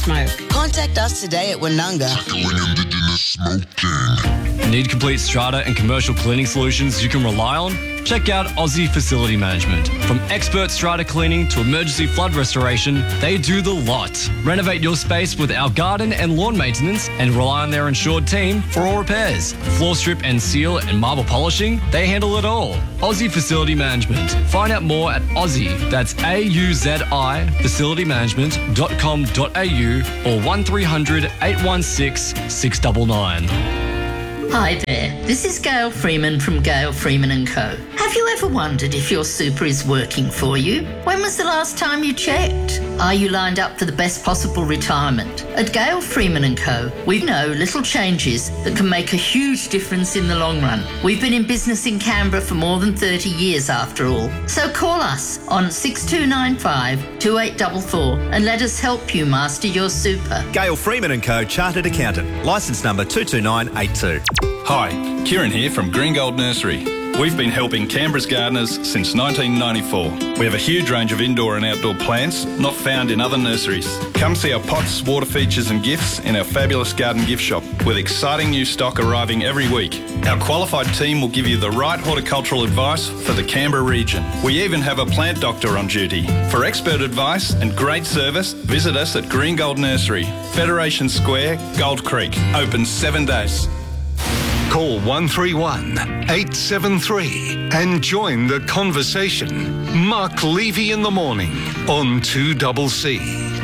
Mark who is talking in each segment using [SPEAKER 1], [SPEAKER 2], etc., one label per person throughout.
[SPEAKER 1] smoke. Contact us today at Woononga.
[SPEAKER 2] Tackling Indigenous smoking.
[SPEAKER 3] Need complete strata and commercial cleaning solutions you can rely on? Check out Aussie Facility Management. From expert strata cleaning to emergency flood restoration, they do the lot. Renovate your space with our garden and lawn maintenance and rely on their insured team for all repairs. Floor strip and seal and marble polishing, they handle it all. Aussie Facility Management. Find out more at Aussie, that's AUZI, facilitymanagement.com.au or 1300 816 699.
[SPEAKER 4] Hi there, this is Gail Freeman from Gail Freeman & Co. Have you ever wondered if your super is working for you? When was the last time you checked? Are you lined up for the best possible retirement? At Gail Freeman & Co, we know little changes that can make a huge difference in the long run. We've been in business in Canberra for more than 30 years after all. So call us on 6295 2844 and let us help you master your super.
[SPEAKER 5] Gail Freeman & Co, Chartered Accountant, licence number 22982.
[SPEAKER 6] Hi, Kieran here from Green Gold Nursery. We've been helping Canberra's gardeners since 1994. We have a huge range of indoor and outdoor plants not found in other nurseries. Come see our pots, water features and gifts in our fabulous garden gift shop with exciting new stock arriving every week. Our qualified team will give you the right horticultural advice for the Canberra region. We even have a plant doctor on duty. For expert advice and great service, visit us at Green Gold Nursery, Federation Square, Gold Creek. Open 7 days.
[SPEAKER 7] Call 131 873 and join the conversation. Mark Levy in the morning on 2CC.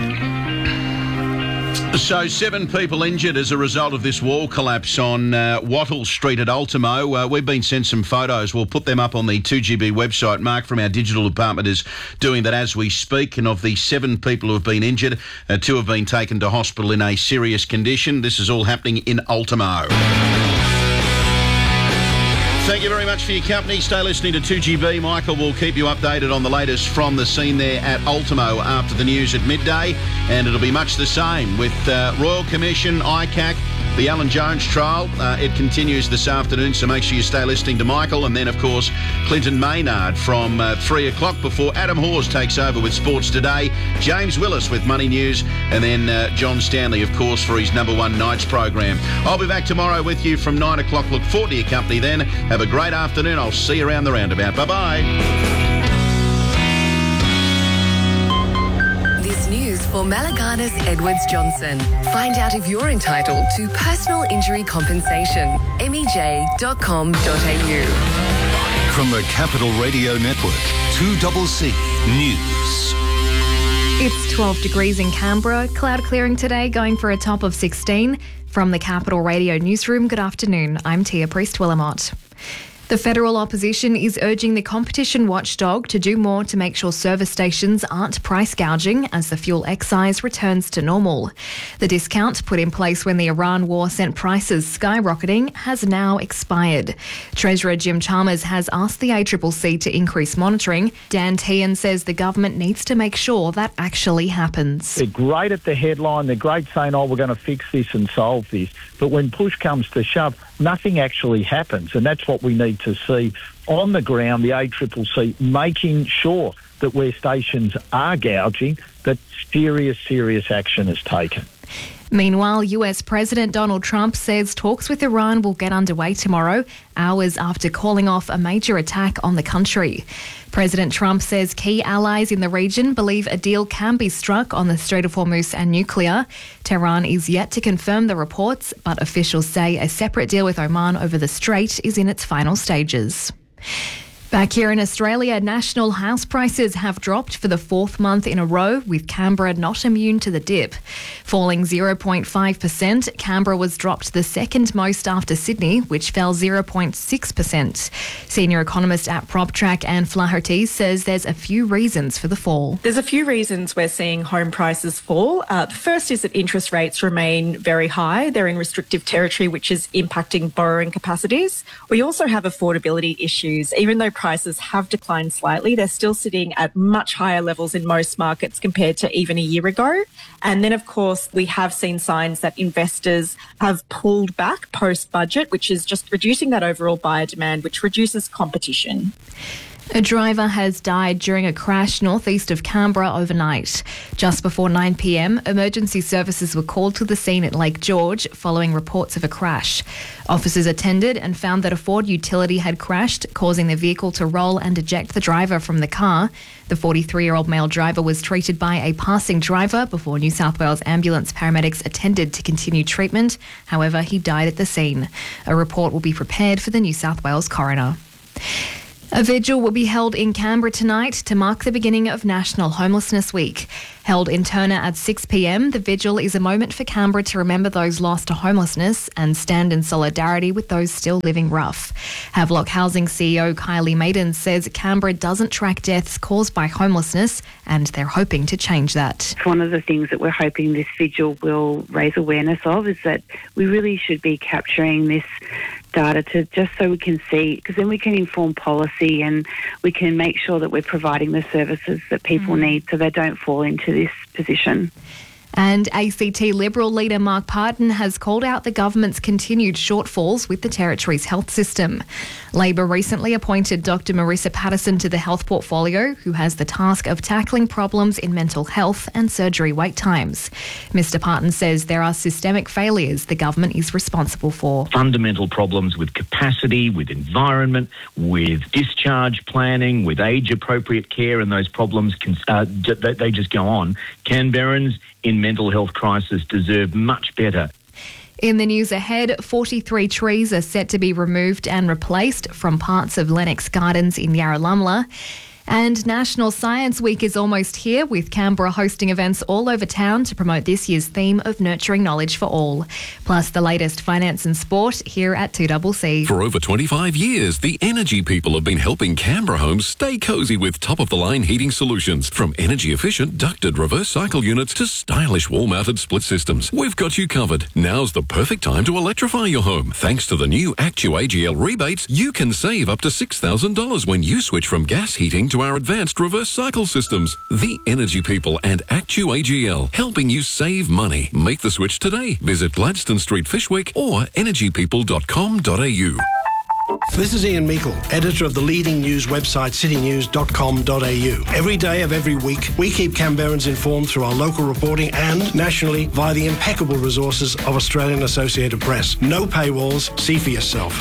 [SPEAKER 8] So 7 people injured as a result of this wall collapse on Wattle Street at Ultimo. We've been sent some photos. We'll put them up on the 2GB website. Mark from our digital department is doing that as we speak. And of the 7 people who have been injured, 2 have been taken to hospital in a serious condition. This is all happening in Ultimo. Thank you very much for your company. Stay listening to 2GB. Michael will keep you updated on the latest from the scene there at Ultimo after the news at midday. And it'll be much the same with Royal Commission, ICAC, the Alan Jones trial. It continues this afternoon, so make sure you stay listening to Michael. And then, of course, Clinton Maynard from 3 o'clock before Adam Hawes takes over with Sports Today. James Willis with Money News. And then John Stanley, of course, for his number 1 Nights program. I'll be back tomorrow with you from 9 o'clock. Look forward to your company then. Have a great afternoon. I'll see you around the roundabout. Bye-bye.
[SPEAKER 9] News for Malagana's Edwards Johnson. Find out if you're entitled to personal injury compensation. MEJ.com.au.
[SPEAKER 7] From the Capital Radio Network, 2CC News.
[SPEAKER 10] It's 12 degrees in Canberra. Cloud clearing today, going for a top of 16. From the Capital Radio Newsroom, good afternoon. I'm Tia Priest-Willamott. The federal opposition is urging the competition watchdog to do more to make sure service stations aren't price gouging as the fuel excise returns to normal. The discount put in place when the Iran war sent prices skyrocketing has now expired. Treasurer Jim Chalmers has asked the ACCC to increase monitoring. Dan Tehan says the government needs to make sure that actually happens.
[SPEAKER 11] They're great at the headline. They're great saying, we're going to fix this and solve this. But when push comes to shove, nothing actually happens, and that's what we need to see on the ground, the ACCC making sure that where stations are gouging, that serious action is taken.
[SPEAKER 10] Meanwhile, US President Donald Trump says talks with Iran will get underway tomorrow, hours after calling off a major attack on the country. President Trump says key allies in the region believe a deal can be struck on the Strait of Hormuz and nuclear. Tehran is yet to confirm the reports, but officials say a separate deal with Oman over the strait is in its final stages. Back here in Australia, national house prices have dropped for the 4th month in a row, with Canberra not immune to the dip. Falling 0.5%, Canberra was dropped the second most after Sydney, which fell 0.6%. Senior economist at PropTrack, Anne Flaherty, says there's a few reasons for the fall.
[SPEAKER 12] There's a few reasons we're seeing home prices fall. The first is that interest rates remain very high. They're in restrictive territory, which is impacting borrowing capacities. We also have affordability issues. Even though prices have declined slightly, they're still sitting at much higher levels in most markets compared to even a year ago. And then, of course, we have seen signs that investors have pulled back post-budget, which is just reducing that overall buyer demand, which reduces competition.
[SPEAKER 10] A driver has died during a crash northeast of Canberra overnight. Just before 9 p.m, emergency services were called to the scene at Lake George following reports of a crash. Officers attended and found that a Ford utility had crashed, causing the vehicle to roll and eject the driver from the car. The 43-year-old male driver was treated by a passing driver before New South Wales ambulance paramedics attended to continue treatment. However, he died at the scene. A report will be prepared for the New South Wales coroner. A vigil will be held in Canberra tonight to mark the beginning of National Homelessness Week. Held in Turner at 6 p.m, the vigil is a moment for Canberra to remember those lost to homelessness and stand in solidarity with those still living rough. Havelock Housing CEO Kylie Maiden says Canberra doesn't track deaths caused by homelessness, and they're hoping to change that.
[SPEAKER 13] One of the things that we're hoping this vigil will raise awareness of is that we really should be capturing this data to just so we can see, because then we can inform policy and we can make sure that we're providing the services that people need so they don't fall into this position.
[SPEAKER 10] And ACT Liberal leader Mark Parton has called out the government's continued shortfalls with the Territory's health system. Labor recently appointed Dr Marissa Patterson to the health portfolio, who has the task of tackling problems in mental health and surgery wait times. Mr Parton says there are systemic failures the government is responsible for.
[SPEAKER 14] Fundamental problems with capacity, with environment, with discharge planning, with age-appropriate care, and those problems, they just go on. Canberrans in mental health crisis deserve much better.
[SPEAKER 10] In the news ahead, 43 trees are set to be removed and replaced from parts of Lennox Gardens in Yarralumla. And National Science Week is almost here, with Canberra hosting events all over town to promote this year's theme of nurturing knowledge for all. Plus the latest finance and sport here at 2CC.
[SPEAKER 15] For over 25 years, the Energy people have been helping Canberra homes stay cosy with top-of-the-line heating solutions. From energy-efficient ducted reverse cycle units to stylish wall-mounted split systems, we've got you covered. Now's the perfect time to electrify your home. Thanks to the new ActuAGL rebates, you can save up to $6,000 when you switch from gas heating to our advanced reverse cycle systems. The Energy people and ActuAGL, helping you save money. Make the switch today. Visit Gladstone Street, Fishwick, or energypeople.com.au.
[SPEAKER 16] This is Ian Meikle, editor of the leading news website citynews.com.au. Every day of every week, we keep Canberrans informed through our local reporting and nationally via the impeccable resources of Australian Associated Press. No paywalls, see for yourself.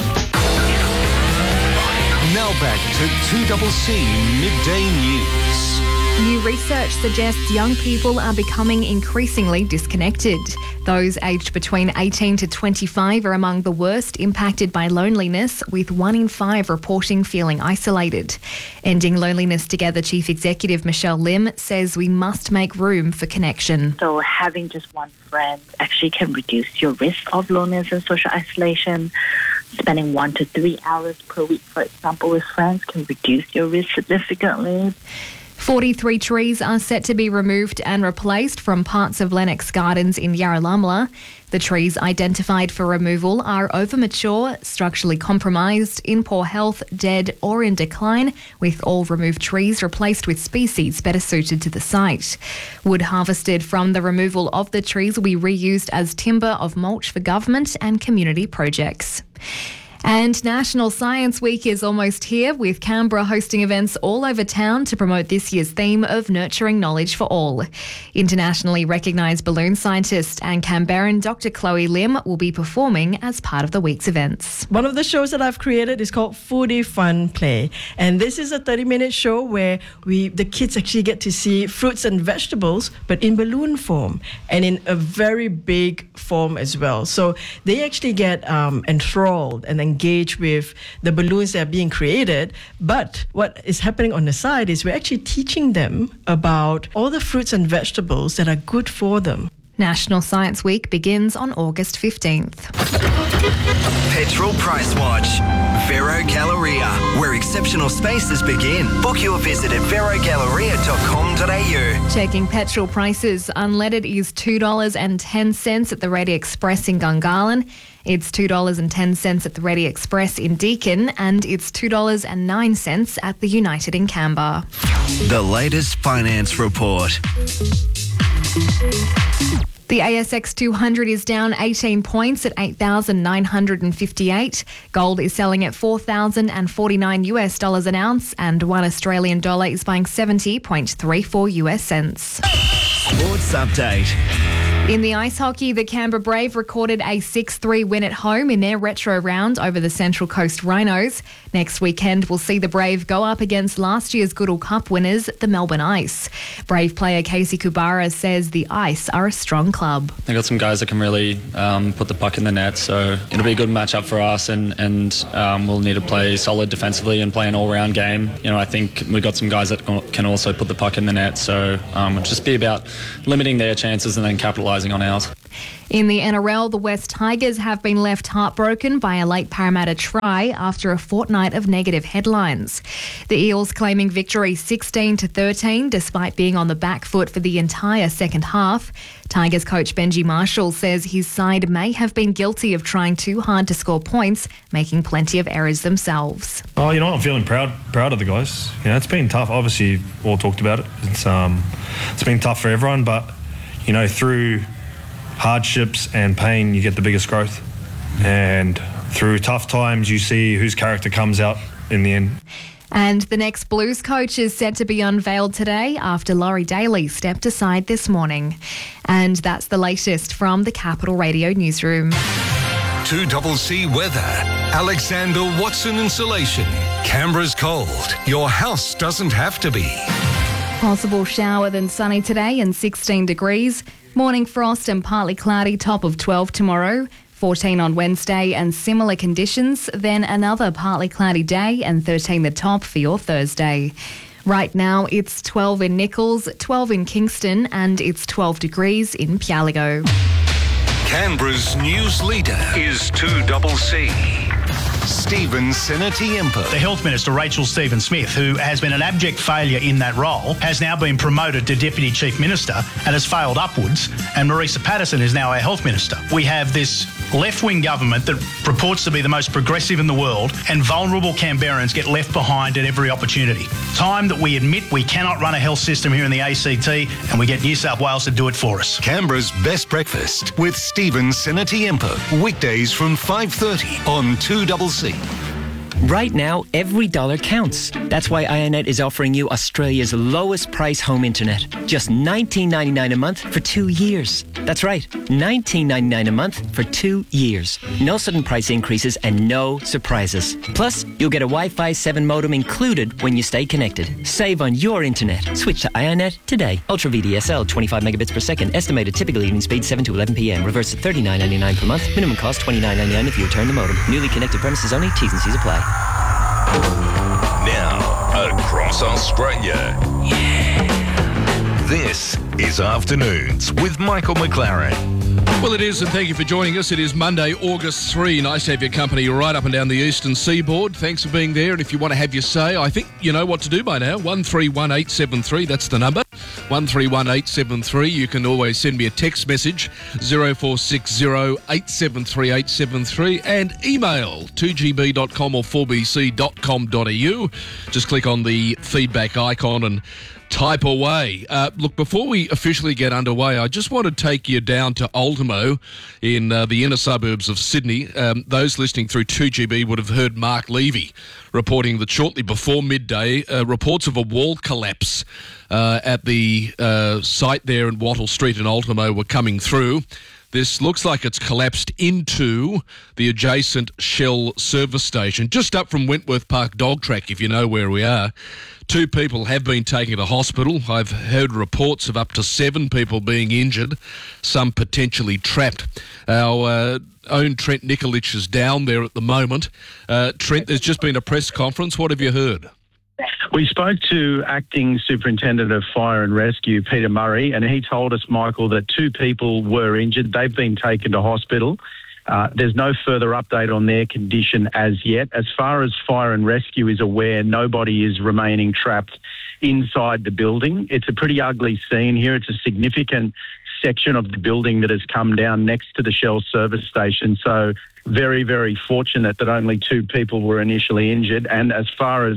[SPEAKER 7] Now back to 2CC Midday News.
[SPEAKER 10] New research suggests young people are becoming increasingly disconnected. Those aged between 18 to 25 are among the worst impacted by loneliness, with 1 in 5 reporting feeling isolated. Ending Loneliness Together Chief Executive Michelle Lim says we must make room for connection.
[SPEAKER 17] So having just one friend actually can reduce your risk of loneliness and social isolation. Spending 1 to 3 hours per week, for example, with friends can reduce your risk significantly.
[SPEAKER 10] 43 trees are set to be removed and replaced from parts of Lennox Gardens in Yarralumla. The trees identified for removal are overmature, structurally compromised, in poor health, dead or in decline, with all removed trees replaced with species better suited to the site. Wood harvested from the removal of the trees will be reused as timber of mulch for government and community projects. And National Science Week is almost here, with Canberra hosting events all over town to promote this year's theme of nurturing knowledge for all. Internationally recognised balloon scientist and Canberran Dr Chloe Lim will be performing as part of the week's events.
[SPEAKER 18] One of the shows that I've created is called Foodie Fun Play, and this is a 30-minute show where the kids actually get to see fruits and vegetables, but in balloon form and in a very big form as well. So they actually get enthralled and engage with the balloons that are being created. But what is happening on the side is we're actually teaching them about all the fruits and vegetables that are good for them.
[SPEAKER 10] National Science Week begins on August 15th.
[SPEAKER 19] Petrol Price Watch. Vero Galleria, where exceptional spaces begin. Book your visit at verogalleria.com.au.
[SPEAKER 10] Checking petrol prices. Unleaded is $2.10 at the Ready Express in Gungahlin. It's $2.10 at the Ready Express in Deakin, and it's $2.09 at the United in Canberra.
[SPEAKER 19] The latest finance report.
[SPEAKER 10] The ASX 200 is down 18 points at 8,958. Gold is selling at $4,049 an ounce, and $1 Australian dollar is buying 70.34 US cents.
[SPEAKER 5] Sports update.
[SPEAKER 10] In the ice hockey, the Canberra Brave recorded a 6-3 win at home in their retro round over the Central Coast Rhinos. Next weekend, we'll see the Brave go up against last year's Goodall Cup winners, the Melbourne Ice. Brave player Casey Kubara says the Ice are a strong club.
[SPEAKER 20] They've got some guys that can really put the puck in the net, so it'll be a good matchup for us, and we'll need to play solid defensively and play an all-round game. You know, I think we've got some guys that can also put the puck in the net, so it'll just be about limiting their chances and then capitalising on ours.
[SPEAKER 10] In the NRL, the West Tigers have been left heartbroken by a late Parramatta try after a fortnight of negative headlines. The Eels claiming victory 16-13 despite being on the back foot for the entire second half. Tigers coach Benji Marshall says his side may have been guilty of trying too hard to score points, making plenty of errors themselves.
[SPEAKER 21] Oh, I'm feeling proud of the guys. It's been tough. Obviously, all talked about it. It's been tough for everyone, but through hardships and pain, you get the biggest growth. And through tough times, you see whose character comes out in the end.
[SPEAKER 10] And the next Blues coach is set to be unveiled today after Laurie Daly stepped aside this morning. And that's the latest from the Capital Radio newsroom.
[SPEAKER 7] 2CC weather. Alexander Watson Insulation. Canberra's cold. Your house doesn't have to be.
[SPEAKER 10] Possible shower then sunny today and 16 degrees. Morning frost and partly cloudy, top of 12 tomorrow. 14 on Wednesday and similar conditions. Then another partly cloudy day and 13 the top for your Thursday. Right now it's 12 in Nichols, 12 in Kingston, and it's 12 degrees in Pialigo.
[SPEAKER 7] Canberra's news leader is 2CC. Stephen Senatiempo.
[SPEAKER 22] The Health Minister, Rachel Stephen-Smith, who has been an abject failure in that role, has now been promoted to Deputy Chief Minister and has failed upwards, and Marisa Patterson is now our Health Minister. We have this left-wing government that purports to be the most progressive in the world, and vulnerable Canberrans get left behind at every opportunity. Time that we admit we cannot run a health system here in the ACT, and we get New South Wales to do it for us.
[SPEAKER 7] Canberra's Best Breakfast with Stephen Senatiempo. Weekdays from 5:30 on 2CC.
[SPEAKER 23] Right now, every dollar counts. That's why Ionet is offering you Australia's lowest price home internet. Just $19.99 a month for 2 years. That's right, $19.99 a month for 2 years. No sudden price increases and no surprises. Plus, you'll get a Wi-Fi 7 modem included when you stay connected. Save on your internet. Switch to Ionet today. Ultra VDSL, 25 megabits per second. Estimated typical evening speed 7 to 11 p.m. Reverse to $39.99 per month. Minimum cost $29.99 if you return the modem. Newly connected premises only. T's and C's apply.
[SPEAKER 7] Now, across Australia. This is Afternoons with Michael McLaren.
[SPEAKER 24] Well, it is, and thank you for joining us. It is Monday, August 3. Nice to have your company right up and down the eastern seaboard. Thanks for being there, and if you want to have your say, I think you know what to do by now. 131873, that's the number. 131873. You can always send me a text message, 0460 873 873, and email 2gb.com or 4bc.com.au. Just click on the feedback icon and type away. Look, before we officially get underway, I just want to take you down to Ultimo in the inner suburbs of Sydney. Those listening through 2GB would have heard Mark Levy reporting that shortly before midday, reports of a wall collapse at the site there in Wattle Street in Ultimo were coming through. This looks like it's collapsed into the adjacent Shell service station, just up from Wentworth Park Dog Track, if you know where we are. 2 people have been taken to hospital. I've heard reports of up to 7 people being injured, some potentially trapped. Our own Trent Nikolic is down there at the moment. Trent, there's just been a press conference. What have you heard?
[SPEAKER 11] We spoke to Acting Superintendent of Fire and Rescue, Peter Murray, and he told us, Michael, that 2 people were injured. They've been taken to hospital. There's no further update on their condition as yet. As far as Fire and Rescue is aware, nobody is remaining trapped inside the building. It's a pretty ugly scene here. It's a significant section of the building that has come down next to the Shell service station. So very, very fortunate that only 2 people were initially injured. And as far as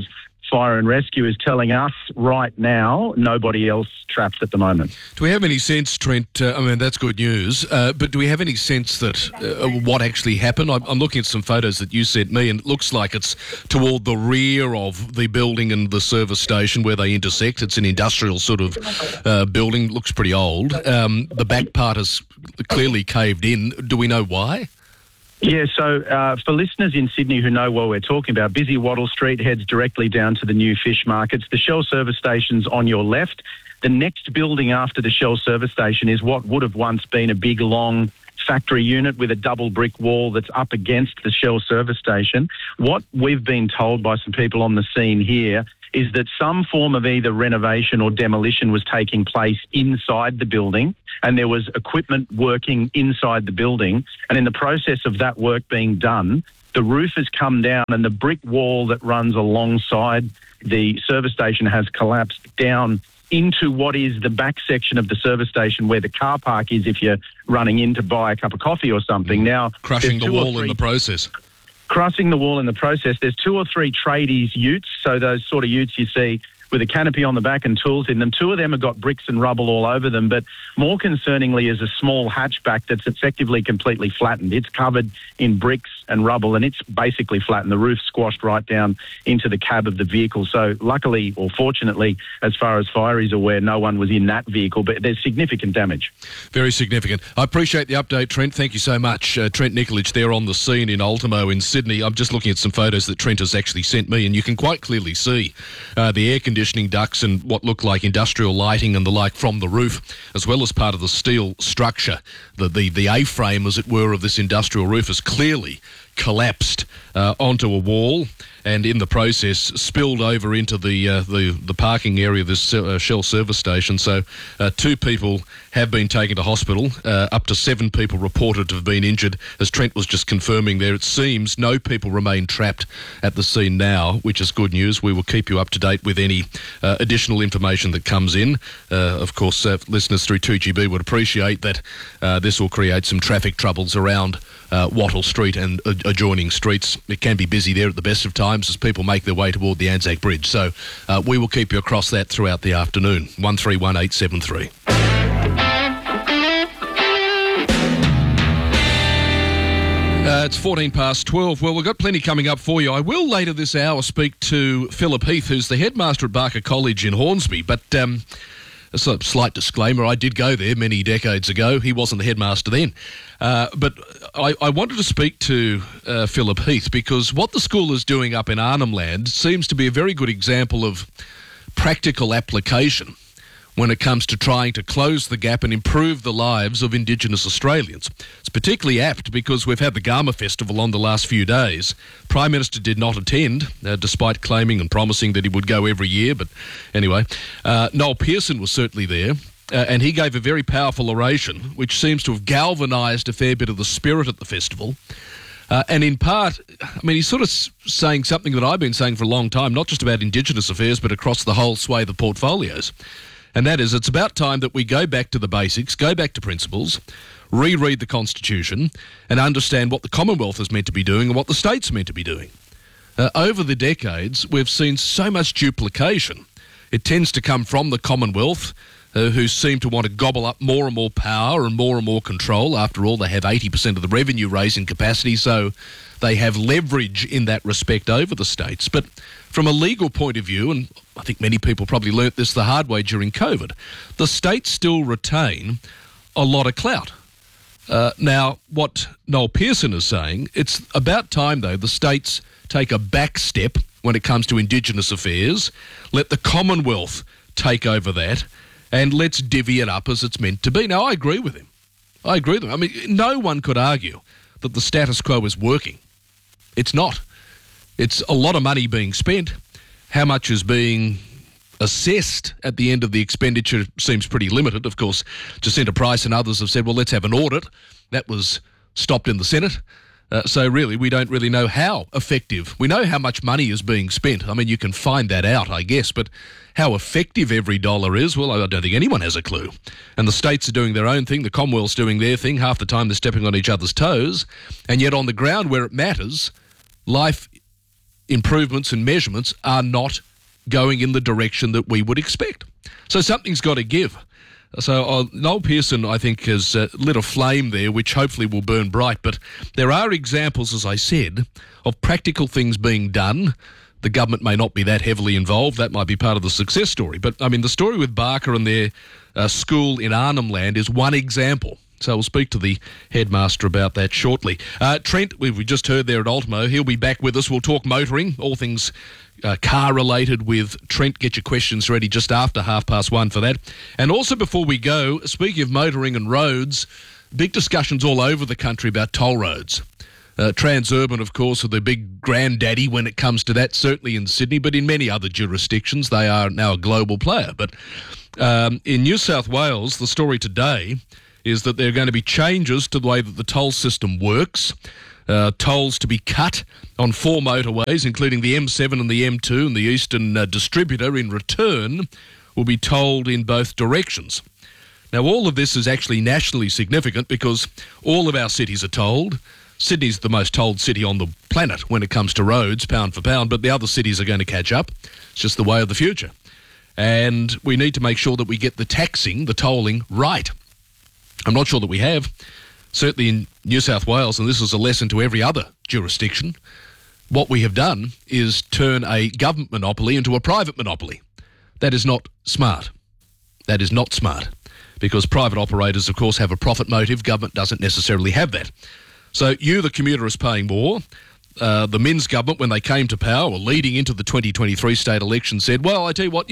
[SPEAKER 1] Fire and Rescue is telling us right now, nobody else trapped at the moment.
[SPEAKER 24] Do we have any sense, Trent, I mean, that's good news, but do we have any sense that what actually happened? I'm looking at some photos that you sent me, and it looks like it's toward the rear of the building and the service station where they intersect. It's an industrial sort of building, looks pretty old. The back part is clearly caved in. Do we know why?
[SPEAKER 1] Yeah, so for listeners in Sydney who know what we're talking about, busy Wattle Street heads directly down to the new fish markets. The Shell service station's on your left. The next building after the Shell service station is what would have once been a big, long factory unit with a double brick wall that's up against the Shell service station. What we've been told by some people on the scene here is that some form of either renovation or demolition was taking place inside the building, and there was equipment working inside the building. And in the process of that work being done, the roof has come down and the brick wall that runs alongside the service station has collapsed down into what is the back section of the service station where the car park is if you're running in to buy a cup of coffee or something. Now,
[SPEAKER 24] crushing the wall in the process.
[SPEAKER 1] Crossing the wall in the process. There's 2 or 3 tradies utes, so those sort of utes you see with a canopy on the back and tools in them. 2 of them have got bricks and rubble all over them, but more concerningly is a small hatchback that's effectively completely flattened. It's covered in bricks and rubble, and it's basically flattened. The roof squashed right down into the cab of the vehicle. So luckily, or fortunately, as far as fire is aware, no one was in that vehicle, but there's significant damage.
[SPEAKER 24] Very significant. I appreciate the update, Trent. Thank you so much. Trent Nikolic there on the scene in Ultimo in Sydney. I'm just looking at some photos that Trent has actually sent me, and you can quite clearly see the air conditioning ducts and what look like industrial lighting and the like from the roof, as well as part of the steel structure. The A-frame, as it were, of this industrial roof has clearly collapsed onto a wall, and in the process spilled over into the parking area of this Shell service station. So 2 people have been taken to hospital. Up to 7 people reported to have been injured. As Trent was just confirming there, it seems no people remain trapped at the scene now, which is good news. We will keep you up to date with any additional information that comes in. Of course, listeners through 2GB would appreciate that this will create some traffic troubles around Wattle Street and adjoining streets. It can be busy there at the best of times as people make their way toward the Anzac Bridge. So we will keep you across that throughout the afternoon. 131873. It's 12:14. Well, we've got plenty coming up for you. I will later this hour speak to Philip Heath, who's the headmaster at Barker College in Hornsby, but a slight disclaimer, I did go there many decades ago. He wasn't the headmaster then. But I wanted to speak to Philip Heath because what the school is doing up in Arnhem Land seems to be a very good example of practical application when it comes to trying to close the gap and improve the lives of Indigenous Australians. It's particularly apt because we've had the Garma Festival on the last few days. Prime Minister did not attend, despite claiming and promising that he would go every year. But anyway, Noel Pearson was certainly there. And he gave a very powerful oration, which seems to have galvanised a fair bit of the spirit at the festival. And in part, I mean, he's sort of saying something that I've been saying for a long time, not just about Indigenous affairs, but across the whole swathe of portfolios. And that is, it's about time that we go back to the basics, go back to principles, reread the Constitution, and understand what the Commonwealth is meant to be doing and what the state's meant to be doing. Over the decades, we've seen so much duplication. It tends to come from the Commonwealth, who seem to want to gobble up more and more power and more control. After all, they have 80% of the revenue raising capacity, so they have leverage in that respect over the states. But from a legal point of view, and I think many people probably learnt this the hard way during COVID, the states still retain a lot of clout. Now, what Noel Pearson is saying, it's about time, though, the states take a back step when it comes to Indigenous affairs, let the Commonwealth take over that, and let's divvy it up as it's meant to be. Now, I agree with him. I mean, no one could argue that the status quo is working. It's not. It's a lot of money being spent. How much is being assessed at the end of the expenditure seems pretty limited. Of course, Jacinta Price and others have said, well, let's have an audit. That was stopped in the Senate. So really, we don't really know how effective. We know how much money is being spent. I mean, you can find that out, I guess, but how effective every dollar is, well, I don't think anyone has a clue. And the states are doing their own thing, the Commonwealth's doing their thing, half the time they're stepping on each other's toes, and yet on the ground where it matters, life improvements and measurements are not going in the direction that we would expect. So something's got to give. So Noel Pearson, I think, has lit a flame there, which hopefully will burn bright. But there are examples, as I said, of practical things being done. The government may not be that heavily involved. That might be part of the success story. But, I mean, the story with Barker and their school in Arnhem Land is one example. So we'll speak to the headmaster about that shortly. Trent, we just heard there at Ultimo. He'll be back with us. We'll talk motoring, all things car-related with Trent. Get your questions ready just after 1:30 for that. And also before we go, speaking of motoring and roads, big discussions all over the country about toll roads. Transurban, of course, are the big granddaddy when it comes to that, certainly in Sydney, but in many other jurisdictions, they are now a global player. But in New South Wales, the story today is that there are going to be changes to the way that the toll system works. Tolls to be cut on 4 motorways, including the M7 and the M2, and the Eastern Distributor in return will be tolled in both directions. Now, all of this is actually nationally significant because all of our cities are tolled. Sydney's the most tolled city on the planet when it comes to roads, pound for pound, but the other cities are going to catch up. It's just the way of the future. And we need to make sure that we get the taxing, the tolling, right. I'm not sure that we have. Certainly in New South Wales, and this is a lesson to every other jurisdiction, what we have done is turn a government monopoly into a private monopoly. That is not smart. That is not smart. Because private operators, of course, have a profit motive. Government doesn't necessarily have that. So you, the commuter, is paying more. The Minns government, when they came to power, or leading into the 2023 state election, said, well, I tell you what,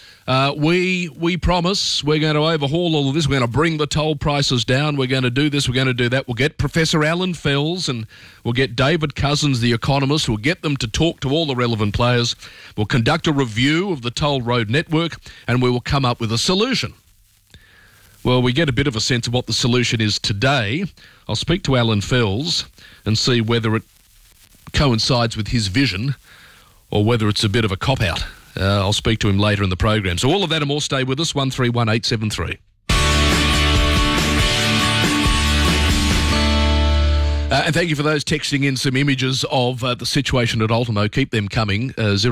[SPEAKER 24] we promise we're going to overhaul all of this. We're going to bring the toll prices down. We're going to do this. We're going to do that. We'll get Professor Alan Fells and we'll get David Cousins, the economist. We'll get them to talk to all the relevant players. We'll conduct a review of the toll road network and we will come up with a solution. Well, we get a bit of a sense of what the solution is today. I'll speak to Alan Fells and see whether it coincides with his vision or whether it's a bit of a cop-out. I'll speak to him later in the program. So all of that and more, stay with us, 131873. And thank you for those texting in some images of the situation at Ultimo. Keep them coming,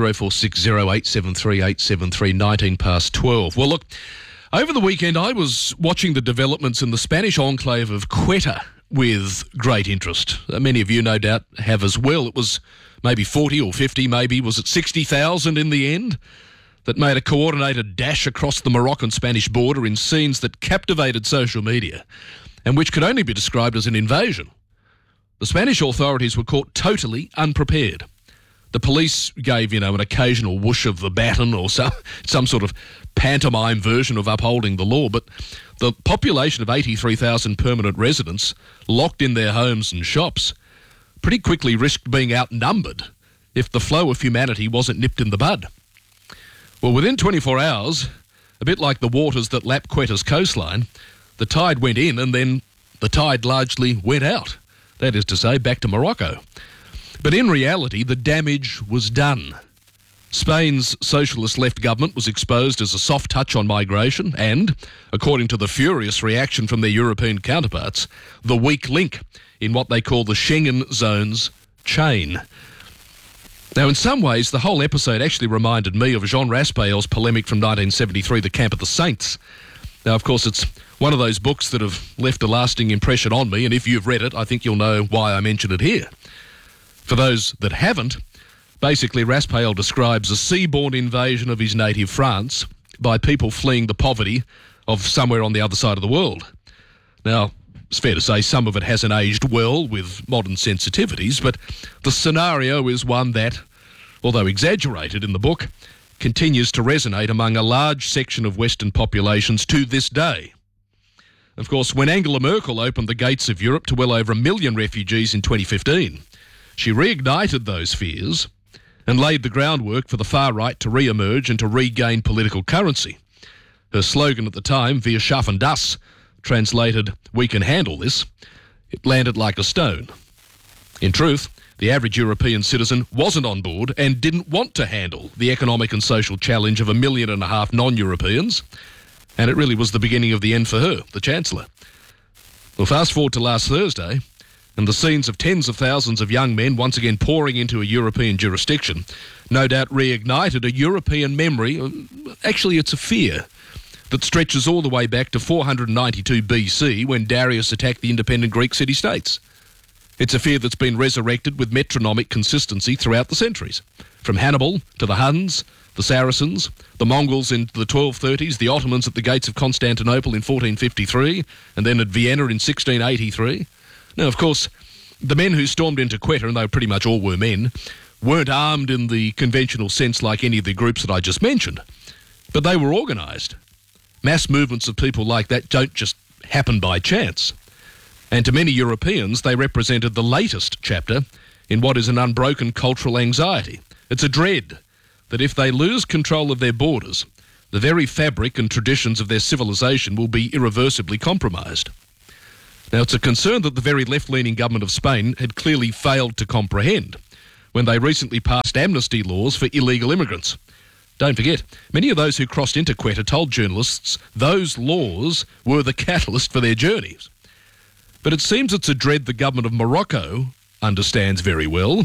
[SPEAKER 24] 0460873873, 19 past 12. Well, look, over the weekend I was watching the developments in the Spanish enclave of Quetta with great interest. Many of you, no doubt, have as well. It was maybe 40 or 50, maybe, was it 60,000 in the end, that made a coordinated dash across the Moroccan-Spanish border in scenes that captivated social media and which could only be described as an invasion. The Spanish authorities were caught totally unprepared. The police gave, an occasional whoosh of the baton or some sort of pantomime version of upholding the law, but the population of 83,000 permanent residents locked in their homes and shops pretty quickly risked being outnumbered if the flow of humanity wasn't nipped in the bud. Well, within 24 hours, a bit like the waters that lap Quetta's coastline, the tide went in and then the tide largely went out. That is to say, back to Morocco. But in reality, the damage was done. Spain's socialist left government was exposed as a soft touch on migration and, according to the furious reaction from their European counterparts, the weak link in what they call the Schengen zone's chain. Now, in some ways, the whole episode actually reminded me of Jean Raspail's polemic from 1973, The Camp of the Saints. Now, of course, it's one of those books that have left a lasting impression on me, and if you've read it, I think you'll know why I mention it here. For those that haven't, basically Raspail describes a seaborne invasion of his native France by people fleeing the poverty of somewhere on the other side of the world. Now, it's fair to say some of it hasn't aged well with modern sensitivities, but the scenario is one that, although exaggerated in the book, continues to resonate among a large section of Western populations to this day. Of course, when Angela Merkel opened the gates of Europe to well over 1 million refugees in 2015, she reignited those fears and laid the groundwork for the far right to re-emerge and to regain political currency. Her slogan at the time, Wir schaffen das, translated, we can handle this, it landed like a stone. In truth, the average European citizen wasn't on board and didn't want to handle the economic and social challenge of 1.5 million non-Europeans, and it really was the beginning of the end for her, the Chancellor. Well, fast forward to last Thursday, and the scenes of tens of thousands of young men once again pouring into a European jurisdiction no doubt reignited a European memory. Actually, it's a fear that stretches all the way back to 492 BC when Darius attacked the independent Greek city-states. It's a fear that's been resurrected with metronomic consistency throughout the centuries, from Hannibal to the Huns, the Saracens, the Mongols in the 1230s, the Ottomans at the gates of Constantinople in 1453, and then at Vienna in 1683. Now, of course, the men who stormed into Quetta, and they pretty much all were men, weren't armed in the conventional sense like any of the groups that I just mentioned, but they were organised. Mass movements of people like that don't just happen by chance. And to many Europeans, they represented the latest chapter in what is an unbroken cultural anxiety. It's a dread that if they lose control of their borders, the very fabric and traditions of their civilization will be irreversibly compromised. Now, it's a concern that the very left-leaning government of Spain had clearly failed to comprehend when they recently passed amnesty laws for illegal immigrants. Don't forget, many of those who crossed into Quetta told journalists those laws were the catalyst for their journeys. But it seems it's a dread the government of Morocco understands very well,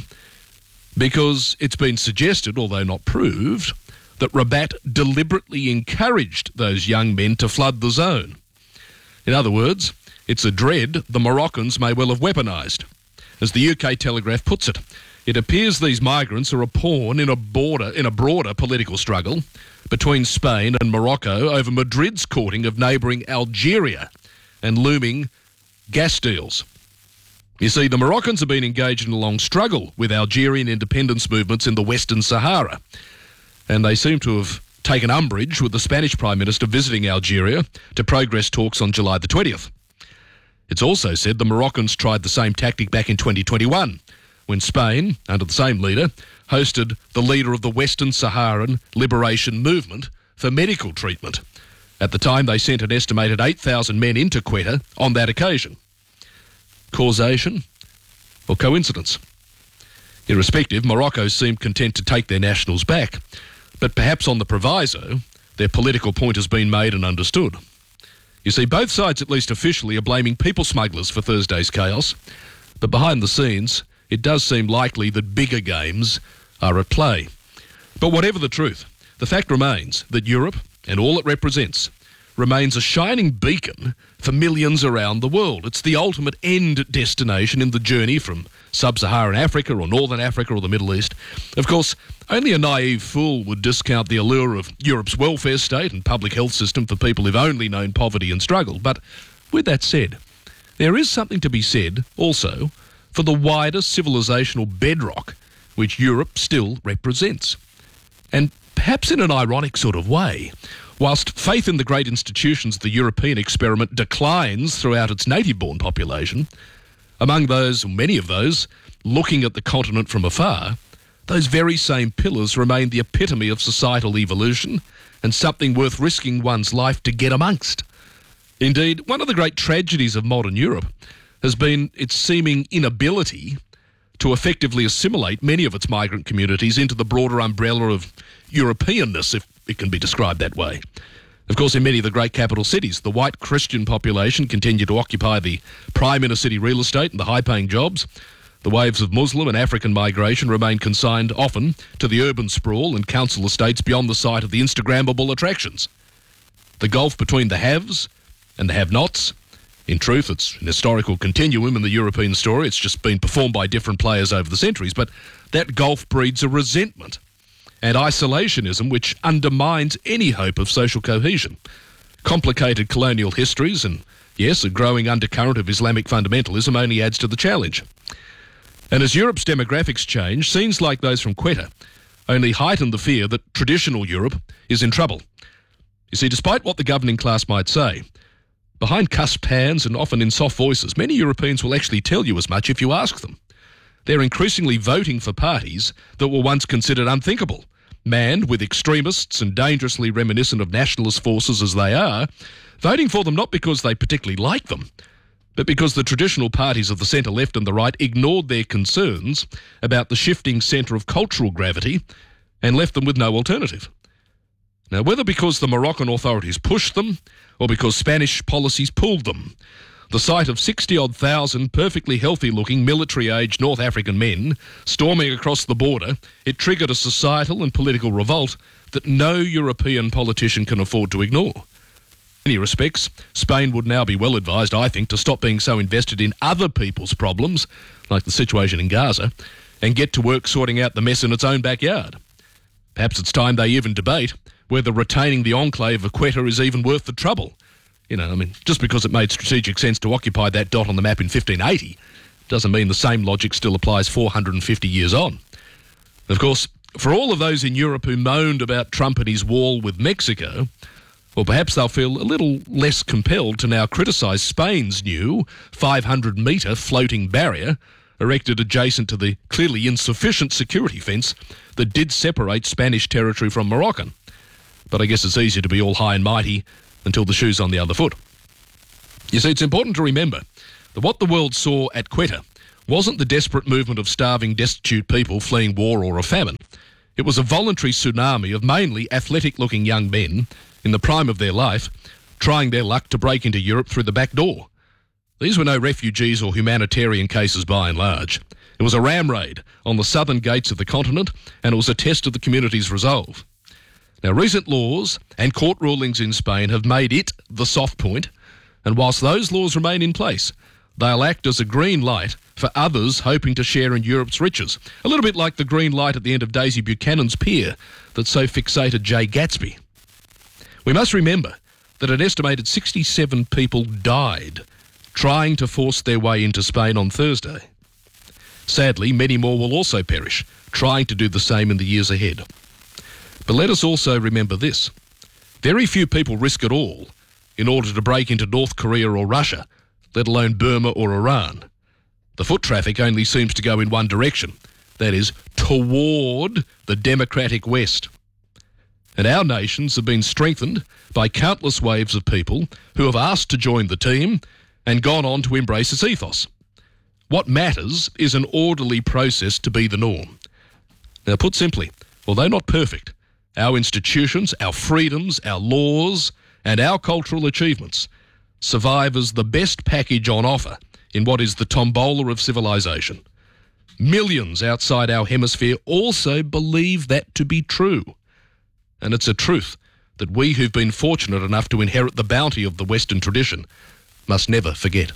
[SPEAKER 24] because it's been suggested, although not proved, that Rabat deliberately encouraged those young men to flood the zone. In other words, it's a dread the Moroccans may well have weaponised. As the UK Telegraph puts it, it appears these migrants are a pawn in a broader political struggle between Spain and Morocco over Madrid's courting of neighbouring Algeria and looming gas deals. You see, the Moroccans have been engaged in a long struggle with Algerian independence movements in the Western Sahara, and they seem to have taken umbrage with the Spanish Prime Minister visiting Algeria to progress talks on July the 20th. It's also said the Moroccans tried the same tactic back in 2021, when Spain, under the same leader, hosted the leader of the Western Saharan Liberation Movement for medical treatment. At the time, they sent an estimated 8,000 men into Quetta on that occasion. Causation or coincidence? Irrespective, Morocco seemed content to take their nationals back, but perhaps on the proviso, their political point has been made and understood. You see, both sides, at least officially, are blaming people smugglers for Thursday's chaos, but behind the scenes, it does seem likely that bigger games are at play. But whatever the truth, the fact remains that Europe, and all it represents, remains a shining beacon for millions around the world. It's the ultimate end destination in the journey from sub-Saharan Africa or Northern Africa or the Middle East. Of course, only a naive fool would discount the allure of Europe's welfare state and public health system for people who've only known poverty and struggle. But with that said, there is something to be said also for the wider civilizational bedrock which Europe still represents. And perhaps in an ironic sort of way, whilst faith in the great institutions of the European experiment declines throughout its native-born population, among those, or many of those, looking at the continent from afar, those very same pillars remain the epitome of societal evolution and something worth risking one's life to get amongst. Indeed, one of the great tragedies of modern Europe has been its seeming inability to effectively assimilate many of its migrant communities into the broader umbrella of Europeanness, if it can be described that way. Of course, in many of the great capital cities, the white Christian population continue to occupy the prime inner city real estate and the high-paying jobs. The waves of Muslim and African migration remain consigned often to the urban sprawl and council estates beyond the sight of the Instagrammable attractions. The gulf between the haves and the have-nots, in truth, it's an historical continuum in the European story. It's just been performed by different players over the centuries, but that gulf breeds a resentment and isolationism which undermines any hope of social cohesion. Complicated colonial histories and, yes, a growing undercurrent of Islamic fundamentalism only adds to the challenge. And as Europe's demographics change, scenes like those from Quetta only heighten the fear that traditional Europe is in trouble. You see, despite what the governing class might say, behind cusped hands and often in soft voices, many Europeans will actually tell you as much if you ask them. They're increasingly voting for parties that were once considered unthinkable, manned with extremists and dangerously reminiscent of nationalist forces as they are, voting for them not because they particularly like them, but because the traditional parties of the centre-left and the right ignored their concerns about the shifting centre of cultural gravity and left them with no alternative. Now, whether because the Moroccan authorities pushed them or because Spanish policies pulled them, The sight of 60-odd thousand perfectly healthy-looking military-aged North African men storming across the border, it triggered a societal and political revolt that no European politician can afford to ignore. In many respects, Spain would now be well advised, I think, to stop being so invested in other people's problems, like the situation in Gaza, and get to work sorting out the mess in its own backyard. Perhaps it's time they even debate whether retaining the enclave of Quetta is even worth the trouble. Just because it made strategic sense to occupy that dot on the map in 1580 doesn't mean the same logic still applies 450 years on. Of course, for all of those in Europe who moaned about Trump and his wall with Mexico, well, perhaps they'll feel a little less compelled to now criticise Spain's new 500-metre floating barrier erected adjacent to the clearly insufficient security fence that did separate Spanish territory from Moroccan. But I guess it's easier to be all high and mighty until the shoe's on the other foot. You see, it's important to remember that what the world saw at Quetta wasn't the desperate movement of starving, destitute people fleeing war or a famine. It was a voluntary tsunami of mainly athletic-looking young men in the prime of their life, trying their luck to break into Europe through the back door. These were no refugees or humanitarian cases by and large. It was a ram raid on the southern gates of the continent, and it was a test of the community's resolve. Now, recent laws and court rulings in Spain have made it the soft point, and whilst those laws remain in place, they'll act as a green light for others hoping to share in Europe's riches. A little bit like the green light at the end of Daisy Buchanan's pier that so fixated Jay Gatsby. We must remember that an estimated 67 people died trying to force their way into Spain on Thursday. Sadly, many more will also perish, trying to do the same in the years ahead. But let us also remember this. Very few people risk it all in order to break into North Korea or Russia, let alone Burma or Iran. The foot traffic only seems to go in one direction, that is, toward the democratic West. And our nations have been strengthened by countless waves of people who have asked to join the team and gone on to embrace its ethos. What matters is an orderly process to be the norm. Now, put simply, although not perfect, our institutions, our freedoms, our laws, and our cultural achievements survive as the best package on offer in what is the tombola of civilization. Millions outside our hemisphere also believe that to be true. And it's a truth that we who've been fortunate enough to inherit the bounty of the Western tradition must never forget.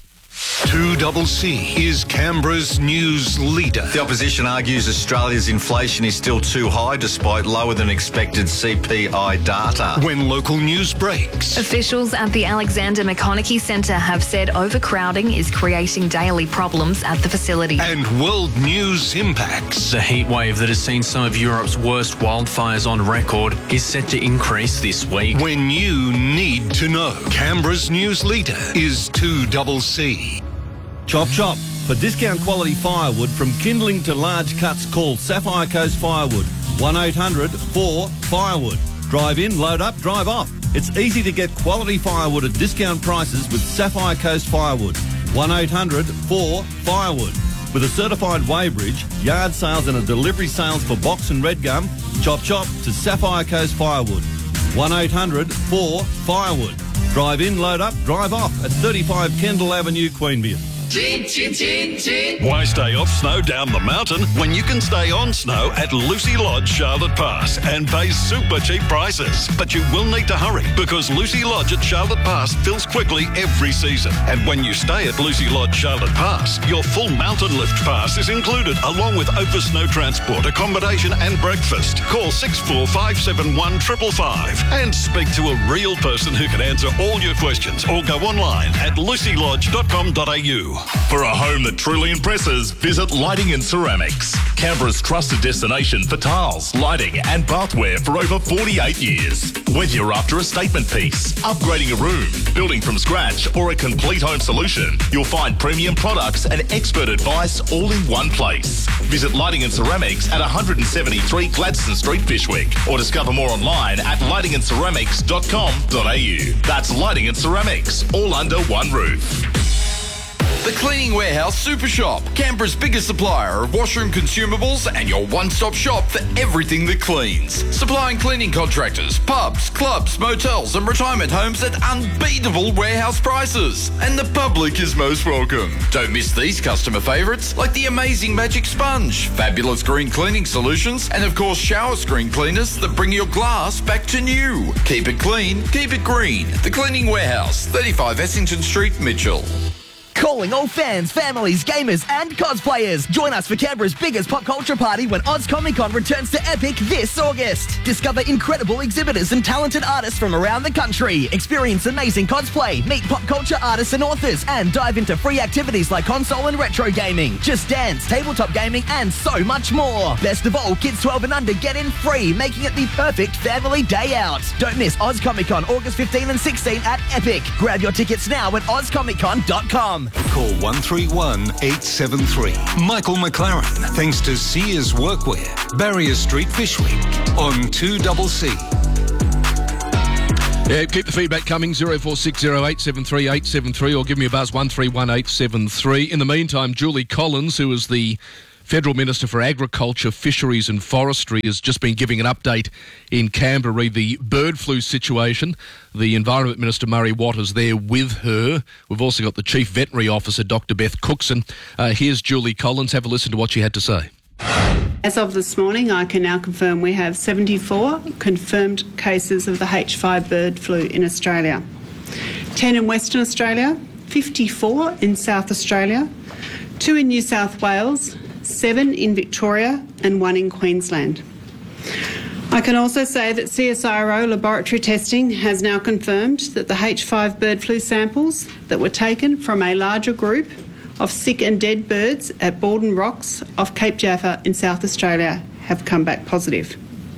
[SPEAKER 7] 2CC is Canberra's news leader.
[SPEAKER 2] The opposition argues Australia's inflation is still too high despite lower than expected CPI data.
[SPEAKER 7] When local news breaks.
[SPEAKER 10] Officials at the Alexander McConaughey Centre have said overcrowding is creating daily problems at the facility.
[SPEAKER 7] And world news impacts.
[SPEAKER 3] The heatwave that has seen some of Europe's worst wildfires on record is set to increase this week.
[SPEAKER 7] When you need to know. Canberra's news leader is 2CC.
[SPEAKER 4] Chop Chop. For discount quality firewood from kindling to large cuts, call Sapphire Coast Firewood. 1-800-4-FIREWOOD. Drive in, load up, drive off. It's easy to get quality firewood at discount prices with Sapphire Coast Firewood. 1-800-4-FIREWOOD. With a certified weighbridge, yard sales and a delivery sales for box and red gum, Chop Chop to Sapphire Coast Firewood. 1-800-4-FIREWOOD. Drive in, load up, drive off at 35 Kendall Avenue, Queanbeyan.
[SPEAKER 6] Why stay off snow down the mountain when you can stay on snow at Lucy Lodge, Charlotte Pass and pay super cheap prices? But you will need to hurry because Lucy Lodge at Charlotte Pass fills quickly every season. And when you stay at Lucy Lodge, Charlotte Pass, your full mountain lift pass is included along with over snow transport, accommodation and breakfast. Call 6457 555 and speak to a real person who can answer all your questions or go online at lucylodge.com.au.
[SPEAKER 25] For a home that truly impresses, visit Lighting and Ceramics. Canberra's trusted destination for tiles, lighting and bathware for over 48 years. Whether you're after a statement piece, upgrading a room, building from scratch or a complete home solution, you'll find premium products and expert advice all in one place. Visit Lighting and Ceramics at 173 Gladstone Street, Fyshwick, or discover more online at lightingandceramics.com.au. That's Lighting and Ceramics, all under one roof.
[SPEAKER 8] The Cleaning Warehouse Super Shop, Canberra's biggest supplier of washroom consumables and your one-stop shop for everything that cleans. Supplying cleaning contractors, pubs, clubs, motels and retirement homes at unbeatable warehouse prices. And the public is most welcome. Don't miss these customer favourites like the amazing Magic Sponge, fabulous green cleaning solutions and of course shower screen cleaners that bring your glass back to new. Keep it clean, keep it green. The Cleaning Warehouse, 35 Essington Street, Mitchell.
[SPEAKER 9] Calling all fans, families, gamers and cosplayers. Join us for Canberra's biggest pop culture party when Oz Comic Con returns to Epic this August. Discover incredible exhibitors and talented artists from around the country. Experience amazing cosplay, meet pop culture artists and authors, and dive into free activities like console and retro gaming, Just Dance, tabletop gaming and so much more. Best of all, kids 12 and under get in free, making it the perfect family day out. Don't miss Oz Comic Con August 15 and 16 at Epic. Grab your tickets now at ozcomiccon.com.
[SPEAKER 7] Call 131 873. Michael McLaren, thanks to Sears Workwear, Barrier Street Fish Week on 2CC.
[SPEAKER 24] Yeah, keep the feedback coming, 0460873873 or give me a buzz, 131873. In the meantime, Julie Collins, who is the Federal Minister for Agriculture, Fisheries and Forestry, has just been giving an update in Canberra re the bird flu situation. The Environment Minister, Murray Watt, is there with her. We've also got the Chief Veterinary Officer, Dr Beth Cookson. Here's Julie Collins. Have a listen to what she had to say.
[SPEAKER 12] As of this morning, I can now confirm we have 74 confirmed cases of the H5 bird flu in Australia. 10 in Western Australia, 54 in South Australia, 2 in New South Wales, 7 in Victoria and 1 in Queensland. I can also say that CSIRO laboratory testing has now confirmed that the H5 bird flu samples that were taken from a larger group of sick and dead birds at Baldwin Rocks off Cape Jaffa in South Australia have come back positive.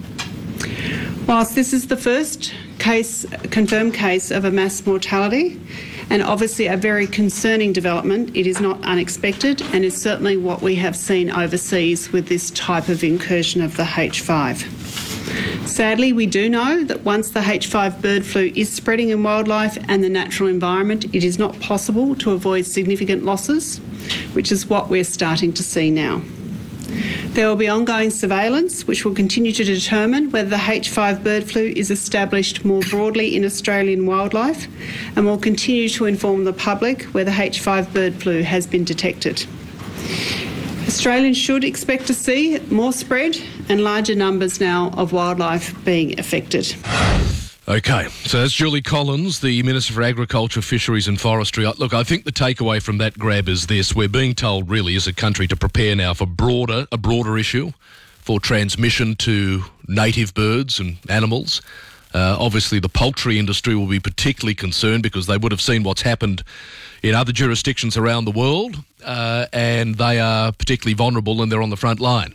[SPEAKER 12] Whilst this is the first confirmed case of a mass mortality, and obviously a very concerning development, it is not unexpected and is certainly what we have seen overseas with this type of incursion of the H5. Sadly, we do know that once the H5 bird flu is spreading in wildlife and the natural environment, it is not possible to avoid significant losses, which is what we're starting to see now. There will be ongoing surveillance which will continue to determine whether the H5 bird flu is established more broadly in Australian wildlife, and will continue to inform the public where the H5 bird flu has been detected. Australians should expect to see more spread and larger numbers now of wildlife being affected.
[SPEAKER 24] Okay, so that's Julie Collins, the Minister for Agriculture, Fisheries and Forestry. Look, I think the takeaway from that grab is this. We're being told really as a country to prepare now for a broader issue, for transmission to native birds and animals. Obviously, the poultry industry will be particularly concerned because they would have seen what's happened in other jurisdictions around the world, and they are particularly vulnerable and they're on the front line.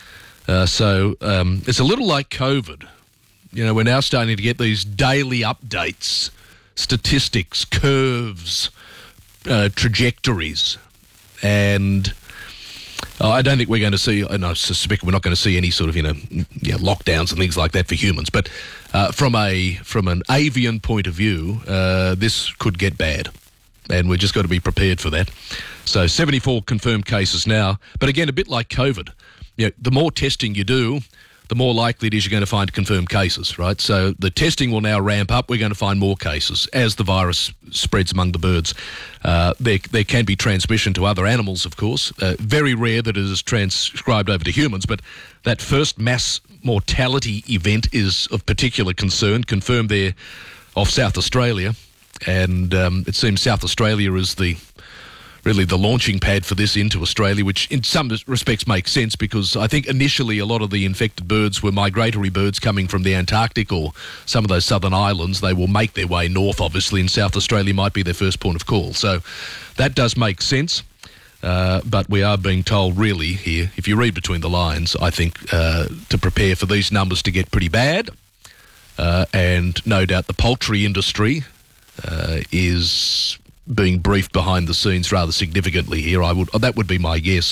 [SPEAKER 24] So it's a little like COVID. You know, we're now starting to get these daily updates, statistics, curves, trajectories, and I don't think we're going to see, and I suspect we're not going to see any sort of, lockdowns and things like that for humans. But from an avian point of view, this could get bad, and we've just got to be prepared for that. So 74 confirmed cases now, but again, a bit like COVID. The more testing you do, the more likely it is you're going to find confirmed cases, right? So the testing will now ramp up. We're going to find more cases as the virus spreads among the birds. There can be transmission to other animals, of course. Very rare that it is transcribed over to humans, but that first mass mortality event is of particular concern, confirmed there off South Australia. And it seems South Australia is really the launching pad for this into Australia, which in some respects makes sense because I think initially a lot of the infected birds were migratory birds coming from the Antarctic or some of those southern islands. They will make their way north, obviously, and South Australia might be their first point of call. So that does make sense. But we are being told really here, if you read between the lines, I think, to prepare for these numbers to get pretty bad. And no doubt the poultry industry is being briefed behind the scenes rather significantly here. That would be my guess.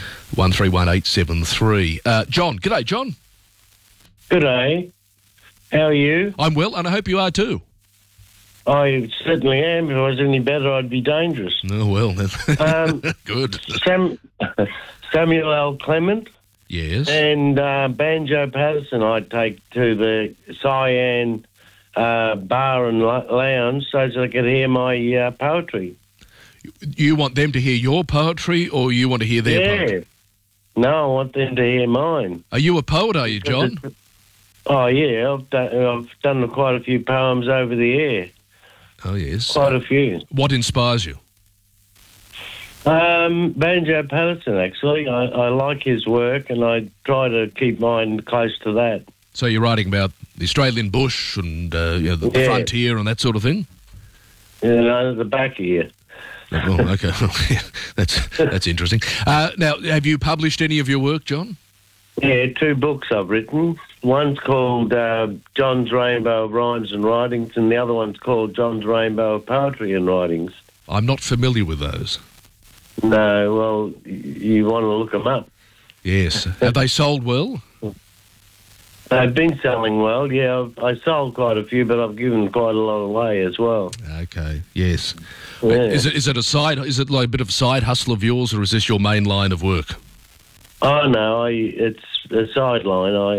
[SPEAKER 24] 131873. John, g'day, John.
[SPEAKER 13] G'day. How are you?
[SPEAKER 24] I'm well, and I hope you are too.
[SPEAKER 13] I certainly am. If I was any better, I'd be dangerous.
[SPEAKER 24] Oh, well, then. Good.
[SPEAKER 13] Samuel L. Clement.
[SPEAKER 24] Yes.
[SPEAKER 13] And Banjo Patterson I'd take to the Cyan bar and lounge so they could hear my poetry.
[SPEAKER 24] You want them to hear your poetry or you want to hear their poetry?
[SPEAKER 13] No, I want them to hear mine.
[SPEAKER 24] Are you a poet, are you, John?
[SPEAKER 13] Oh, yeah. I've done quite a few poems over the air.
[SPEAKER 24] Oh, yes.
[SPEAKER 13] Quite a few.
[SPEAKER 24] What inspires you?
[SPEAKER 13] Banjo Patterson, actually. I like his work and I try to keep mine close to that.
[SPEAKER 24] So you're writing about the Australian bush and the frontier and that sort of thing?
[SPEAKER 13] Yeah, no, the back here.
[SPEAKER 24] Oh, okay. That's interesting. Now, have you published any of your work, John?
[SPEAKER 13] Yeah, 2 books I've written. One's called John's Rainbow of Rhymes and Writings, and the other one's called John's Rainbow of Poetry and Writings.
[SPEAKER 24] I'm not familiar with those.
[SPEAKER 13] No, well, you want to look them up.
[SPEAKER 24] Yes. Have they sold well?
[SPEAKER 13] They've been selling well, yeah. I sold quite a few, but I've given quite a lot away as well.
[SPEAKER 24] Okay, yes.
[SPEAKER 13] Yeah.
[SPEAKER 24] Is it like a bit of a side hustle of yours, or is this your main line of work?
[SPEAKER 13] Oh, no, it's a sideline.